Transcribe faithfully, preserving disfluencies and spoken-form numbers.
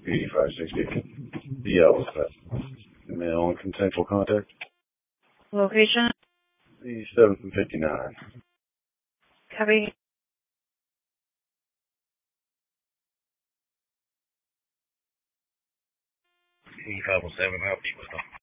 eighty-five sixty. Yeah, what's that? Male and consensual contact. Location? eighty-seven from fifty-nine. Copy. eighty-five oh seven, how deep was the